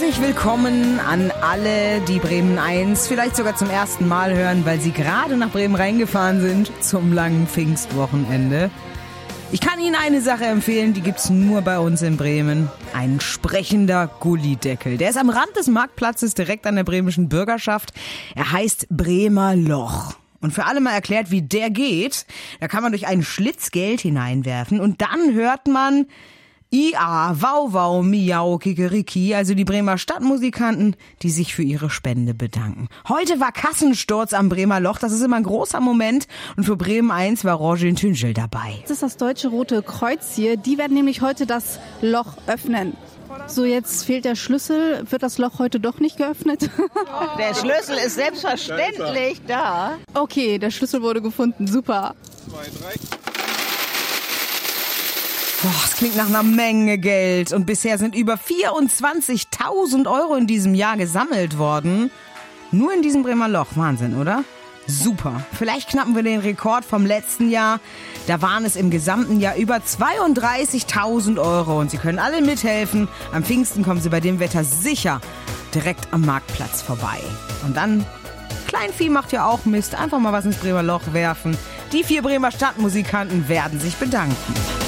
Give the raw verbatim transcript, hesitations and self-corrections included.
Herzlich willkommen an alle, die Bremen eins vielleicht sogar zum ersten Mal hören, weil sie gerade nach Bremen reingefahren sind zum langen Pfingstwochenende. Ich kann Ihnen eine Sache empfehlen, die gibt's nur bei uns in Bremen. Ein sprechender Gullideckel. Der ist am Rand des Marktplatzes direkt an der bremischen Bürgerschaft. Er heißt Bremer Loch. Und für alle mal erklärt, wie der geht. Da kann man durch einen Schlitz Geld hineinwerfen und dann hört man I-A, Wau, Wau, Miau, Kikeriki, also die Bremer Stadtmusikanten, die sich für ihre Spende bedanken. Heute war Kassensturz am Bremer Loch, das ist immer ein großer Moment. Und für Bremen eins war Roger Tünschel dabei. Das ist das Deutsche Rote Kreuz hier. Die werden nämlich heute das Loch öffnen. So, jetzt fehlt der Schlüssel. Wird das Loch heute doch nicht geöffnet? Der Schlüssel ist selbstverständlich da. Okay, der Schlüssel wurde gefunden. Super. Zwei, drei. Boah, das klingt nach einer Menge Geld. Und bisher sind über vierundzwanzigtausend Euro in diesem Jahr gesammelt worden. Nur in diesem Bremer Loch. Wahnsinn, oder? Super. Vielleicht knappen wir den Rekord vom letzten Jahr. Da waren es im gesamten Jahr über zweiunddreißigtausend Euro. Und Sie können alle mithelfen. Am Pfingsten kommen Sie bei dem Wetter sicher direkt am Marktplatz vorbei. Und dann, Kleinvieh macht ja auch Mist. Einfach mal was ins Bremer Loch werfen. Die vier Bremer Stadtmusikanten werden sich bedanken.